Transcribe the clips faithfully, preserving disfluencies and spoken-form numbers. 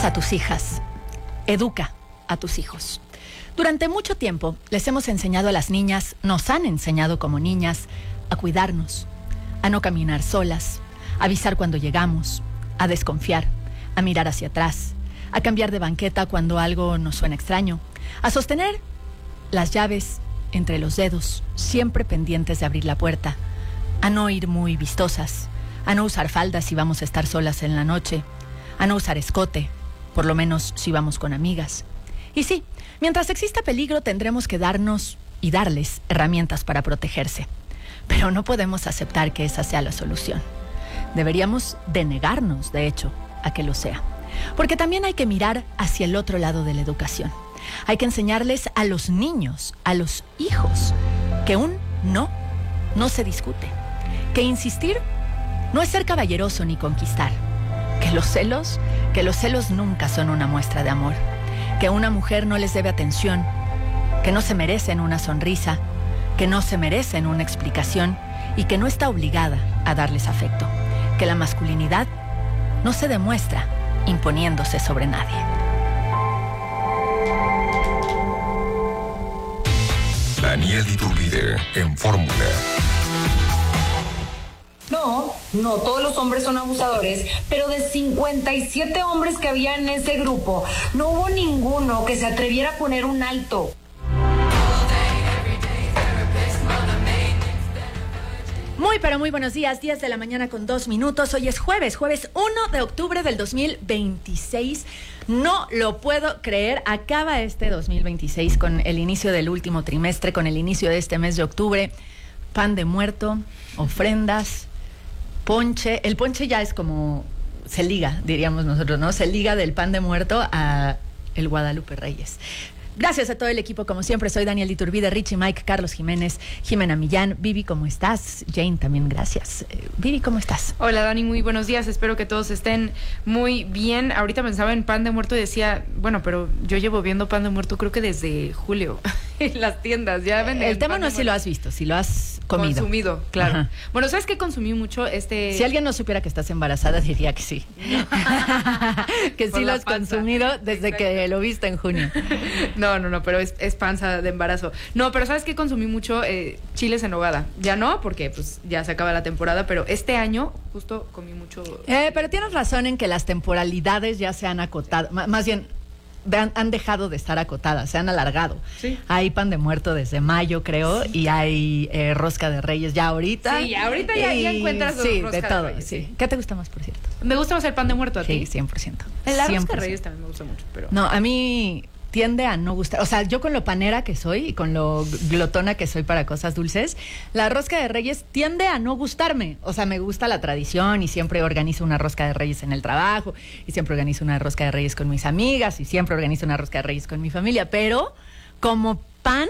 Educas a tus hijas. Educa a tus hijos. Durante mucho tiempo les hemos enseñado a las niñas, nos han enseñado como niñas, a cuidarnos, a no caminar solas, a avisar cuando llegamos, a desconfiar, a mirar hacia atrás, a cambiar de banqueta cuando algo nos suena extraño, a sostener las llaves entre los dedos, siempre pendientes de abrir la puerta, a no ir muy vistosas, a no usar faldas si vamos a estar solas en la noche, a no usar escote, por lo menos si vamos con amigas. Y sí, mientras exista peligro tendremos que darnos y darles herramientas para protegerse. Pero no podemos aceptar que esa sea la solución. Deberíamos denegarnos, de hecho, a que lo sea. Porque también hay que mirar hacia el otro lado de la educación. Hay que enseñarles a los niños, a los hijos, que un no no se discute. Que insistir no es ser caballeroso ni conquistar. Que los celos, que los celos nunca son una muestra de amor. Que una mujer no les debe atención. Que no se merecen una sonrisa. Que no se merecen una explicación. Y que no está obligada a darles afecto. Que la masculinidad no se demuestra imponiéndose sobre nadie. Daniel Iturbide en Fórmula. No, no todos los hombres son abusadores, pero de cincuenta y siete hombres que había en ese grupo, no hubo ninguno que se atreviera a poner un alto. Muy, pero muy buenos días, diez de la mañana con dos minutos. Hoy es jueves, jueves uno de octubre del dos mil veintiséis. No lo puedo creer, acaba este dos mil veintiséis con el inicio del último trimestre, con el inicio de este mes de octubre. Pan de muerto, ofrendas, ponche. El ponche ya es como, se liga, diríamos nosotros, ¿no? Se liga del pan de muerto a el Guadalupe Reyes. Gracias a todo el equipo, como siempre. Soy Daniel Iturbide, Richie, Mike, Carlos Jiménez, Jimena Millán. Vivi, ¿cómo estás? Jane, también gracias. Eh, Vivi, ¿cómo estás? Hola, Dani, muy buenos días. Espero que todos estén muy bien. Ahorita pensaba en pan de muerto y decía, bueno, pero yo llevo viendo pan de muerto creo que desde julio en las tiendas. Ya venden El tema no es si lo has visto, si lo has comido. Consumido, claro. Ajá. Bueno, ¿sabes qué consumí mucho? Este... Si alguien no supiera que estás embarazada, diría que sí. Que sí lo has panza. consumido desde Exacto. que lo viste en junio. No, no, no, pero es, es panza de embarazo. No, pero ¿sabes qué? Consumí mucho eh, chiles en nogada. Ya no, porque pues ya se acaba la temporada, pero este año justo comí mucho... Eh, pero tienes razón en que las temporalidades ya se han acotado. M- más bien... Han, han dejado de estar acotadas, se han alargado. Sí. Hay pan de muerto desde mayo, creo, sí. y hay eh, rosca de reyes ya ahorita. Sí, ahorita ya, y, ya encuentras sí, rosca de de todo, reyes. Sí. ¿Qué te gusta más, por cierto? Me gusta más el pan de muerto a ti. Sí, cien por ciento. La cien por ciento. rosca de reyes también me gusta mucho, pero... No, a mí tiende a no gustar. O sea, yo con lo panera que soy y con lo glotona que soy para cosas dulces, la rosca de reyes tiende a no gustarme. O sea, me gusta la tradición y siempre organizo una rosca de reyes en el trabajo y siempre organizo una rosca de reyes con mis amigas y siempre organizo una rosca de reyes con mi familia. Pero como pan,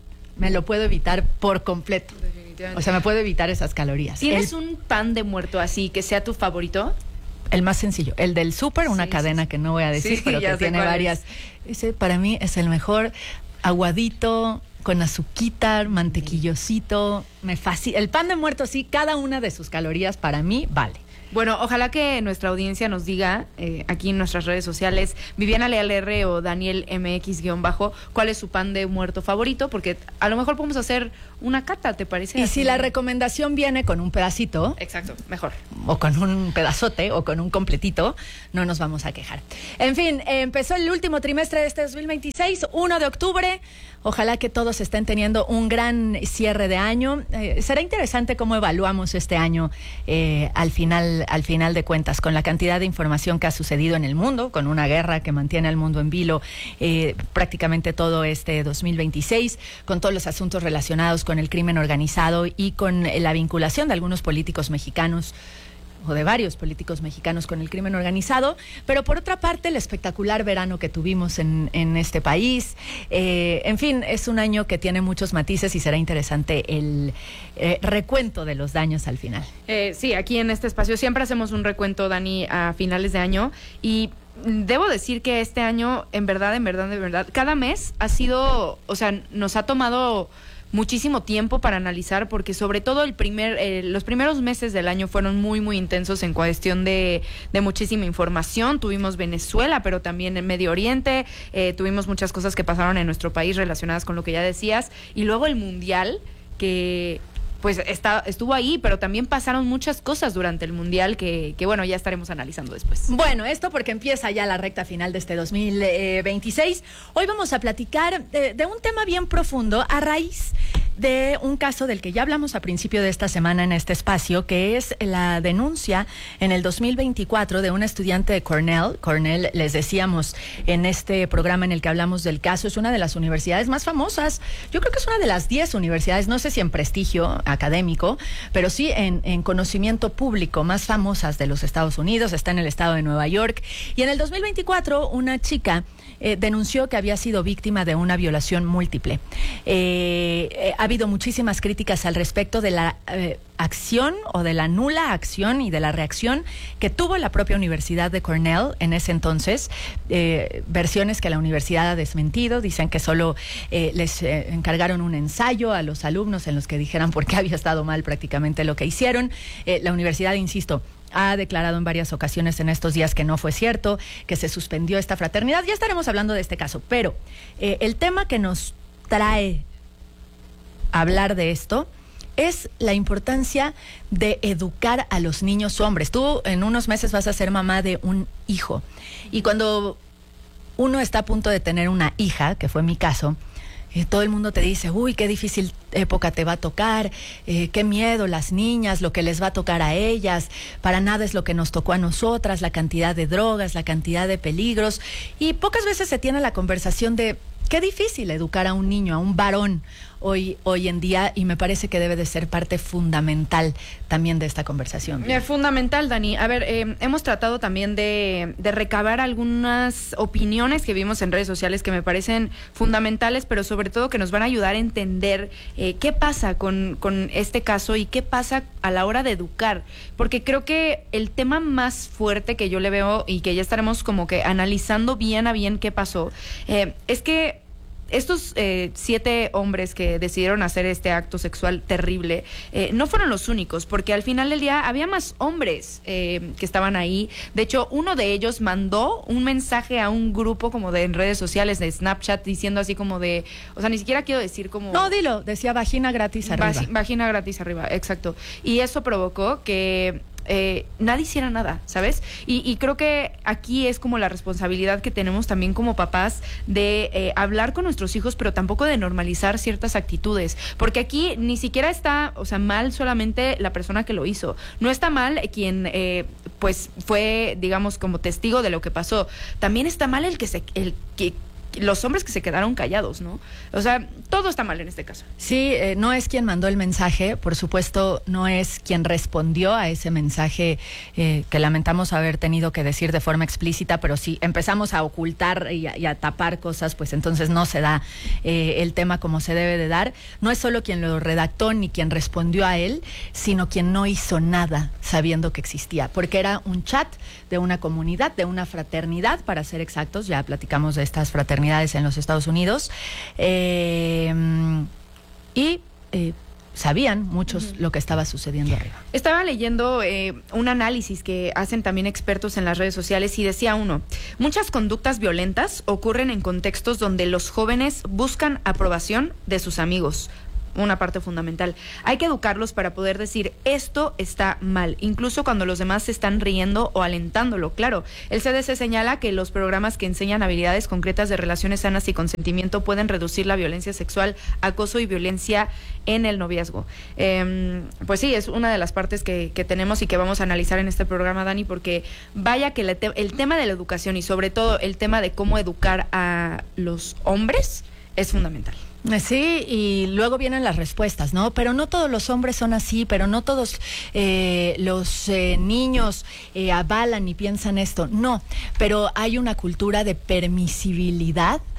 me lo puedo evitar por completo. Definitivamente. O sea, me puedo evitar esas calorías. ¿Tienes el, un pan de muerto así que sea tu favorito? El más sencillo, el del súper, una sí, cadena sí, sí. que no voy a decir, Sí, pero que tiene varias. Ese para mí es el mejor, aguadito, con azuquita, mantequillosito, me fascina. El pan de muerto, sí, cada una de sus calorías para mí vale. Bueno, ojalá que nuestra audiencia nos diga eh, aquí en nuestras redes sociales, Viviana Leal R o Daniel M X guión bajo, cuál es su pan de muerto favorito, porque a lo mejor podemos hacer una cata, ¿te parece? Y así? si la recomendación viene con un pedacito. Exacto, mejor. O con un pedazote o con un completito, no nos vamos a quejar. En fin, eh, empezó el último trimestre de este dos mil veintiséis, uno de octubre. Ojalá que todos estén teniendo un gran cierre de año. Eh, será interesante cómo evaluamos este año eh, al final, al final de cuentas, con la cantidad de información que ha sucedido en el mundo, con una guerra que mantiene al mundo en vilo eh, prácticamente todo este dos mil veintiséis, con todos los asuntos relacionados con el crimen organizado y con la vinculación de algunos políticos mexicanos o de varios políticos mexicanos con el crimen organizado, pero por otra parte el espectacular verano que tuvimos en, en este país. Eh, en fin, es un año que tiene muchos matices y será interesante el eh, recuento de los daños al final. Eh, sí, aquí en este espacio siempre hacemos un recuento, Dani, a finales de año, y debo decir que este año, en verdad, en verdad, en verdad, cada mes ha sido, o sea, nos ha tomado muchísimo tiempo para analizar, porque sobre todo el primer, eh, los primeros meses del año fueron muy, muy intensos en cuestión de, de muchísima información. Tuvimos Venezuela, pero también en Medio Oriente, eh, tuvimos muchas cosas que pasaron en nuestro país relacionadas con lo que ya decías, y luego el Mundial, que pues está, estuvo ahí, pero también pasaron muchas cosas durante el Mundial que, que, bueno, ya estaremos analizando después. Bueno, esto porque empieza ya la recta final de este dos mil veintiséis. Hoy vamos a platicar de, de un tema bien profundo a raíz de un caso del que ya hablamos a principio de esta semana en este espacio, que es la denuncia en el dos mil veinticuatro de una estudiante de Cornell. Cornell, les decíamos en este programa en el que hablamos del caso, es una de las universidades más famosas. Yo creo que es una de las diez universidades, no sé si en prestigio académico, pero sí en, en conocimiento público más famosas de los Estados Unidos. Está en el estado de Nueva York. Y en el dos mil veinticuatro, una chica eh, denunció que había sido víctima de una violación múltiple. Eh, eh, ha habido muchísimas críticas al respecto de la eh, acción o de la nula acción y de la reacción que tuvo la propia Universidad de Cornell en ese entonces. Eh, versiones que la universidad ha desmentido, dicen que solo eh, les eh, encargaron un ensayo a los alumnos en los que dijeran por qué había estado mal prácticamente lo que hicieron. Eh, la universidad, insisto, ha declarado en varias ocasiones en estos días que no fue cierto, que se suspendió esta fraternidad. Ya estaremos hablando de este caso, pero eh, el tema que nos trae hablar de esto es la importancia de educar a los niños hombres. Tú en unos meses vas a ser mamá de un hijo, y cuando uno está a punto de tener una hija, que fue mi caso, eh, todo el mundo te dice, uy, qué difícil época te va a tocar, eh, qué miedo las niñas, lo que les va a tocar a ellas, para nada es lo que nos tocó a nosotras, la cantidad de drogas, la cantidad de peligros, y pocas veces se tiene la conversación de qué difícil educar a un niño, a un varón hoy, hoy en día, y me parece que debe de ser parte fundamental también de esta conversación. Es fundamental, Dani. A ver, eh, hemos tratado también de, de recabar algunas opiniones que vimos en redes sociales que me parecen fundamentales, pero sobre todo que nos van a ayudar a entender eh, qué pasa con, con este caso y qué pasa a la hora de educar, porque creo que el tema más fuerte que yo le veo y que ya estaremos como que analizando bien a bien qué pasó, eh, es que estos eh, siete hombres que decidieron hacer este acto sexual terrible eh, no fueron los únicos, porque al final del día había más hombres eh, que estaban ahí. De hecho, uno de ellos mandó un mensaje a un grupo como de en redes sociales, de Snapchat, diciendo así como de, o sea, ni siquiera quiero decir como... No, dilo, decía vagina gratis arriba. Vagi- vagina gratis arriba, exacto. Y eso provocó que Eh, nadie hiciera nada, ¿sabes? Y, y creo que aquí es como la responsabilidad que tenemos también como papás de eh, hablar con nuestros hijos, pero tampoco de normalizar ciertas actitudes, porque aquí ni siquiera está, o sea, mal solamente la persona que lo hizo, no está mal quien eh, pues fue, digamos, como testigo de lo que pasó, también está mal el que se, el que los hombres que se quedaron callados, ¿no? O sea, todo está mal en este caso. Sí, eh, no es quien mandó el mensaje, por supuesto, no es quien respondió a ese mensaje eh, que lamentamos haber tenido que decir de forma explícita, pero si empezamos a ocultar y a, y a tapar cosas, pues entonces no se da eh, el tema como se debe de dar. No es solo quien lo redactó ni quien respondió a él, sino quien no hizo nada sabiendo que existía, porque era un chat de una comunidad, de una fraternidad, para ser exactos, ya platicamos de estas fraternidades en los Estados Unidos, eh, y eh, sabían muchos uh-huh. lo que estaba sucediendo arriba. Estaba leyendo eh, un análisis que hacen también expertos en las redes sociales y decía uno, muchas conductas violentas ocurren en contextos donde los jóvenes buscan aprobación de sus amigos. Una parte fundamental. Hay que educarlos para poder decir esto está mal, incluso cuando los demás se están riendo o alentándolo. Claro, el C D C señala que los programas que enseñan habilidades concretas de relaciones sanas y consentimiento pueden reducir la violencia sexual, acoso y violencia en el noviazgo. Eh, pues sí, es una de las partes que, que tenemos y que vamos a analizar en este programa, Dani, porque vaya que la te- el tema de la educación y sobre todo el tema de cómo educar a los hombres es fundamental. Sí, y luego vienen las respuestas, ¿no? Pero no todos los hombres son así, pero no todos eh, los eh, niños eh, avalan y piensan esto. No, pero hay una cultura de permisibilidad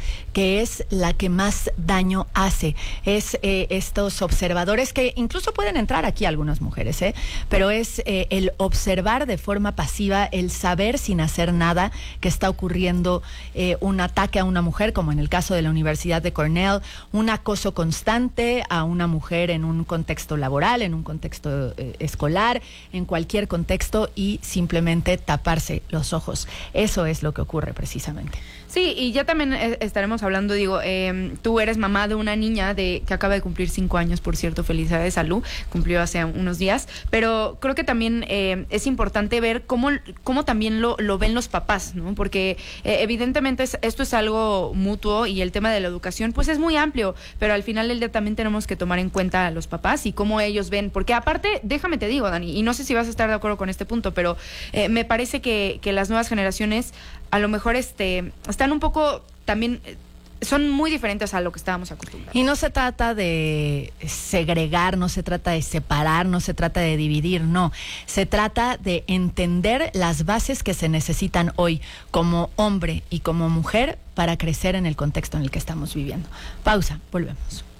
que es la que más daño hace. Es eh, estos observadores que incluso pueden entrar aquí algunas mujeres, ¿eh? Pero es eh, el observar de forma pasiva, el saber sin hacer nada que está ocurriendo eh, un ataque a una mujer, como en el caso de la Universidad de Cornell, un acoso constante a una mujer en un contexto laboral, en un contexto eh, escolar, en cualquier contexto, y simplemente taparse los ojos. Eso es lo que ocurre precisamente. Sí, y ya también eh, estaremos hablando, digo, eh, tú eres mamá de una niña de que acaba de cumplir cinco años, por cierto, felicidades, Salud, cumplió hace unos días, pero creo que también eh, es importante ver cómo, cómo también lo, lo ven los papás, ¿no? Porque eh, evidentemente es, esto es algo mutuo y el tema de la educación pues es muy amplio, pero al final del día también tenemos que tomar en cuenta a los papás y cómo ellos ven, porque aparte, déjame te digo, Dani, y no sé si vas a estar de acuerdo con este punto, pero eh, me parece que, que las nuevas generaciones a lo mejor este están un poco también, son muy diferentes a lo que estábamos acostumbrados. Y no se trata de segregar, no se trata de separar, no se trata de dividir, no. Se trata de entender las bases que se necesitan hoy como hombre y como mujer para crecer en el contexto en el que estamos viviendo. Pausa, volvemos.